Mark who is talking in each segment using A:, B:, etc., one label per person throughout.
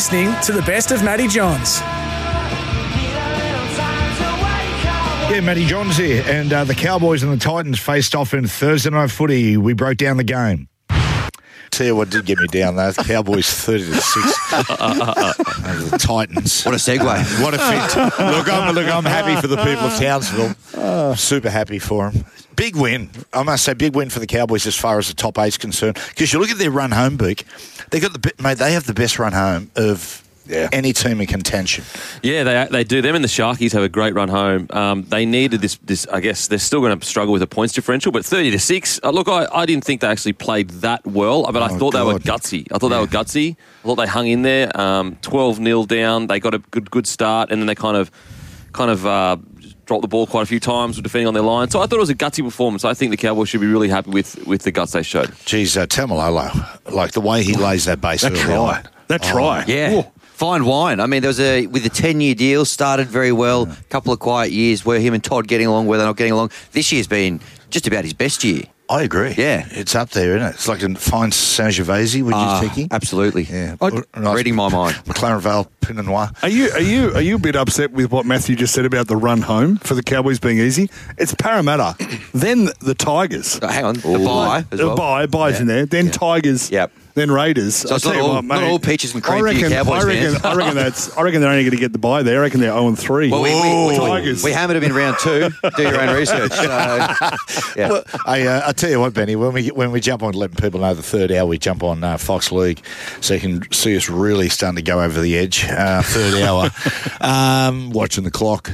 A: listening to the best of Matty Johns.
B: Yeah, Matty Johns here. And the Cowboys and the Titans faced off in Thursday night footy. We broke down the game. Tell you what did get me down, though. The Cowboys 30-6 over the Titans.
C: What a segue.
B: What a fit. Look, I'm happy for the people of Townsville. Super happy for them. Big win. I must say, big win for the Cowboys as far as the top eight's concerned. Because you look at their run home, Beak, they have the best run home of any team in contention.
D: Yeah, they do. Them and the Sharkies have a great run home. They needed this. I guess they're still going to struggle with a points differential, but 30-6. Look, I didn't think they actually played that well, but I thought they were gutsy. I thought they hung in there. 12-0 down. They got a good start, and then they kind of dropped the ball quite a few times, defending on their line. So I thought it was a gutsy performance. I think the Cowboys should be really happy with the guts they showed.
B: Geez, Tamalolo, like the way he lays that base.
E: That try.
C: Yeah. Ooh. Fine wine. I mean, there was with a 10-year deal, started very well. A couple of quiet years where him and Todd getting along, where they're not getting along. This year's been just about his best year.
B: I agree.
C: Yeah.
B: It's up there, isn't it? It's like a fine Sangiovese, would you thinking?
C: Absolutely.
B: Yeah.
C: Reading my mind.
B: McLaren Vale Pinot Noir.
E: Are you a bit upset with what Matthew just said about the run home for the Cowboys being easy? It's Parramatta, then the Tigers.
C: Hang on. The bye as well.
E: Bye's in there. Then Tigers.
C: Yep.
E: Then Raiders.
C: So it's not all peaches and cream for you Cowboys fans.
E: I reckon they're only going to get the bye there. I reckon they're 0-3.
C: Well, we hammered them in round 2. Do your own research. Yeah.
B: Well, I tell you what, Benny, when we jump on letting people know the third hour, we jump on Fox League, so you can see us really starting to go over the edge. Third hour, watching the clock.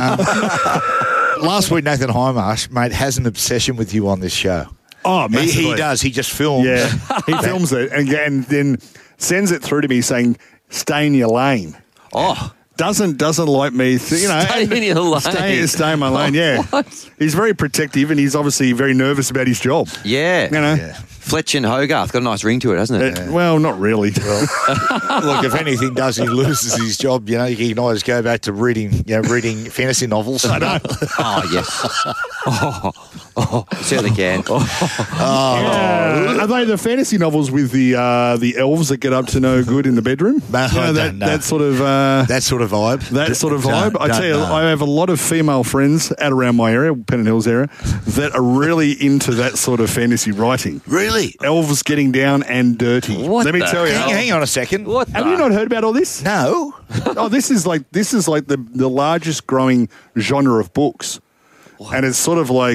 B: Last week, Nathan Highmarsh, mate, has an obsession with you on this show.
E: Oh, massively.
B: He does. He just films.
E: Yeah, he films it and then sends it through to me saying, "Stay in your lane."
C: Oh,
E: doesn't like me.
D: Stay in your lane.
E: Stay in my lane. Yeah, he's very protective and he's obviously very nervous about his job.
C: Yeah, Fletch and Hogarth got a nice ring to it, hasn't it?
E: Well, not really.
B: Look, if anything does, he loses his job. You can always go back to reading fantasy novels.
E: I know.
C: Oh yes. Certainly can.
E: Are they the fantasy novels with the elves that get up to no good in the bedroom? That sort of vibe.
B: That sort of vibe.
E: I tell you, I have a lot of female friends out around my area, Pennant Hills area, that are really into that sort of fantasy writing.
B: Really?
E: Elves getting down and dirty. Let me tell you.
B: Hang on a second.
E: Have you not heard about all this?
B: No.
E: This is like the largest growing genre of books. What? And it's sort of like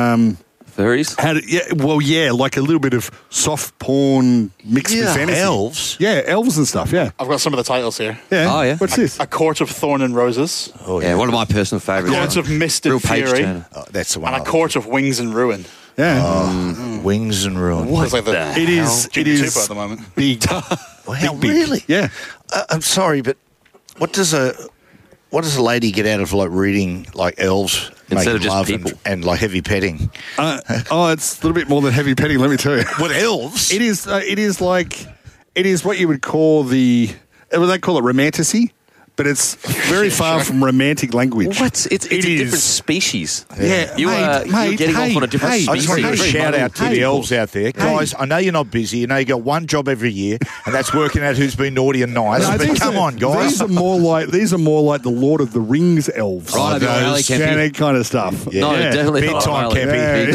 D: furries.
E: Like a little bit of soft porn mixed with fantasy.
B: Elves.
E: Yeah, elves and stuff. Yeah,
F: I've got some of the titles here.
E: Yeah.
C: Oh yeah.
E: What's this?
F: A Court of Thorn and Roses.
C: Oh yeah, one of my personal favourites.
F: Court of Mist and Fury.
B: That's the one.
F: And A Court of Wings and Ruin.
E: Yeah.
B: Wings and Ruin.
F: What like
E: it is
F: at the moment.
E: Big.
B: Wow, really?
E: Yeah.
B: I'm sorry, but what does a lady get out of like reading like elves
D: instead of just
B: love
D: people
B: and like heavy petting?
E: It's a little bit more than heavy petting. Let me tell you.
B: What elves?
E: It is what you would call they call it romantasy. But it's very far from romantic language.
D: What? It's a different species.
E: Yeah,
D: you're getting off on a different species.
B: I just want to give a shout out to the elves out there. Guys, I know you're not busy. You know you got one job every year, and that's working out who's been naughty and nice. No, but come on, guys.
E: These are more like the Lord of the Rings elves.
C: Right,
E: those kind of stuff.
B: Yeah.
D: No, definitely
B: big time campy.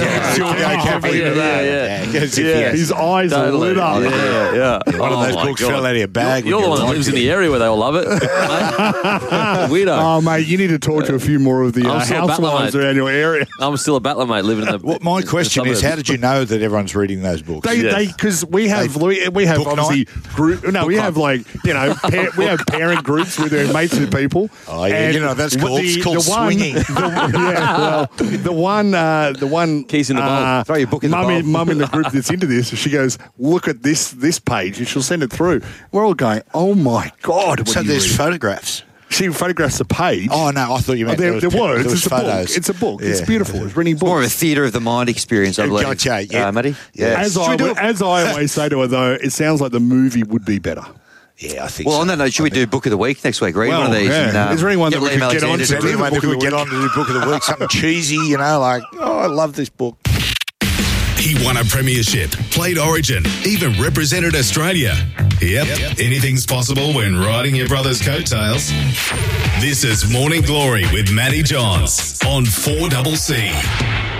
E: Yeah. His eyes are lit up.
D: Yeah.
B: One of those books fell out of your bag.
D: You're the one that lives in the area where they all love it. Weirdo.
E: Oh, mate, you need to talk to a few more of the housewives around your area.
D: I'm still a battler, mate, living in the.
B: Well, my question is, how did you know that everyone's reading those books?
E: Because we have obviously group. No, we have we have parent groups with their mates and people.
B: Oh yeah, that's called swinging.
E: The one
C: keys in the bowl. Throw your book in the bowl.
E: Mum in the group that's into this. She goes, look at this page, and she'll send it through. We're all going, oh my God!
B: So there's photographs.
E: She photographs the page.
B: Oh no, I thought you meant there was
E: it's
B: photos.
E: It's a book. Yeah. It's beautiful. It's reading books.
C: More of a theatre of the mind experience, I believe.
B: Gotcha, yeah.
C: Matty?
B: Yeah.
E: As I always say to her, though, it sounds like the movie would be better.
B: Yeah, I think
C: on that note, should we do Book of the Week next week? Read one of these.
E: Yeah. Is there anyone that we could get on to
B: do Book of the Week? Something cheesy, like, I love this book.
G: He won a premiership, played Origin, even represented Australia. Yep, anything's possible when riding your brother's coattails. This is Morning Glory with Matty Johns on 4CC.